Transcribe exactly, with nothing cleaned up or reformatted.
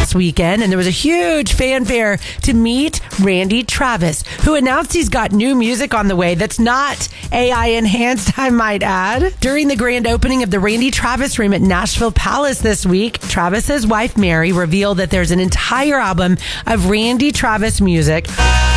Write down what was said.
last weekend, and there was a huge fanfare to meet Randy Travis, who announced he's got new music on the way that's not A I enhanced, I might add. During the grand opening of the Randy Travis Room at Nashville Palace this week, Travis's wife, Mary, revealed that there's an entire album of Randy Travis music